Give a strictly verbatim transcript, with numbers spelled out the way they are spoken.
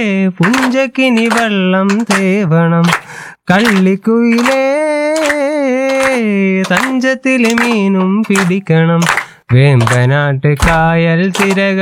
പുഞ്ചക്കിനി വെള്ളം തേവണം. കള്ളിക്കുയിലേ തഞ്ചത്തിലെ മീനും പിടിക്കണം. വേമ്പനാട്ട് കായൽ തിരകൾ